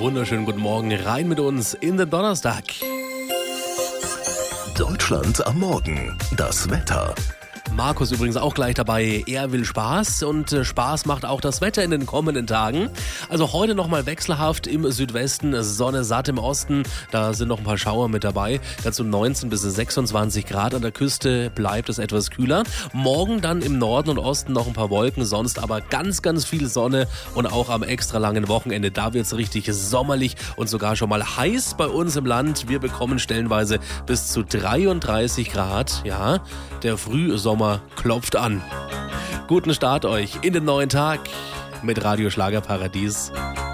wunderschönen guten Morgen rein mit uns in den Donnerstag. Deutschland am Morgen. Das Wetter. Markus übrigens auch gleich dabei. Er will Spaß und Spaß macht auch das Wetter in den kommenden Tagen. Also heute nochmal wechselhaft im Südwesten, Sonne satt im Osten. Da sind noch ein paar Schauer mit dabei. Dazu 19 bis 26 Grad. An der Küste bleibt es etwas kühler. Morgen dann im Norden und Osten noch ein paar Wolken. Sonst aber ganz, ganz viel Sonne. Und auch am extra langen Wochenende, da wird es richtig sommerlich und sogar schon mal heiß bei uns im Land. Wir bekommen stellenweise bis zu 33 Grad. Ja, der Frühsommer klopft an. Guten Start euch in den neuen Tag mit Radio Schlagerparadies.